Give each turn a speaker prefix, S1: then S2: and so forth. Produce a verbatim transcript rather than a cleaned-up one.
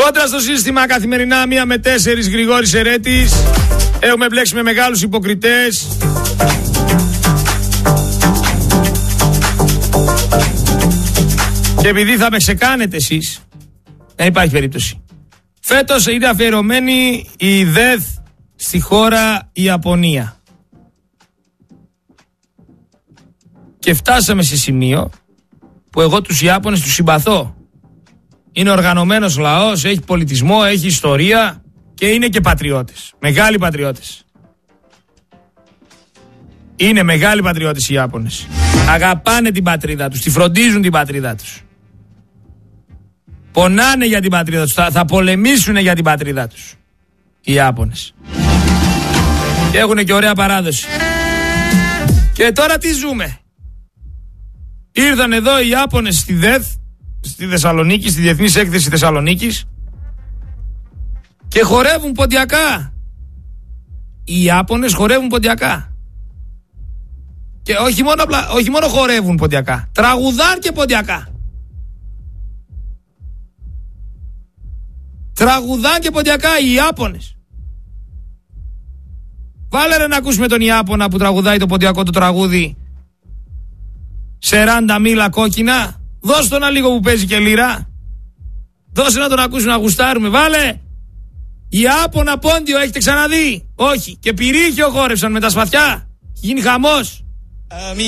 S1: Κόντρα στο σύστημα καθημερινά μία με τέσσερις Γρηγόρης Ερέτης. Έχουμε μπλέξει με μεγάλους υποκριτές. Και επειδή θα με ξεκάνετε εσείς, δεν υπάρχει περίπτωση. Φέτος είναι αφιερωμένη η ΔΕΘ στη χώρα Ιαπωνία. Και φτάσαμε σε σημείο που εγώ τους Ιάπωνες τους συμπαθώ. Είναι οργανωμένος λαός, έχει πολιτισμό, έχει ιστορία και είναι και πατριώτες. Μεγάλοι πατριώτες. Είναι μεγάλοι πατριώτες οι Ιάπωνες. Αγαπάνε την πατρίδα τους, τη φροντίζουν την πατρίδα τους. Πονάνε για την πατρίδα τους, θα, θα πολεμήσουν για την πατρίδα τους οι Ιάπωνες. Και έχουν και ωραία παράδοση. Και τώρα τι ζούμε? Ήρθαν εδώ οι Ιάπωνες στη ΔΕΘ, στη Θεσσαλονίκη, στη Διεθνής Έκθεση Θεσσαλονίκης, και χορεύουν ποντιακά. Οι Ιάπωνες χορεύουν ποντιακά. Και όχι μόνο, απλά, όχι μόνο χορεύουν ποντιακά, τραγουδάν και ποντιακά. Τραγουδάν και ποντιακά οι Ιάπωνες. Βάλε ρε να ακούσουμε τον Ιάπωνα που τραγουδάει το ποντιακό το τραγούδι «Σεράντα μίλα κόκκινα». Δώσ' το ένα λίγο που παίζει και λύρα. Δώσε να τον ακούσουμε να γουστάρουμε. Βάλε. Ιάπωνα πόντιο έχετε ξαναδεί? Όχι. Και πυρίχιο χόρευσαν με τα σπαθιά. Γίνει χαμός.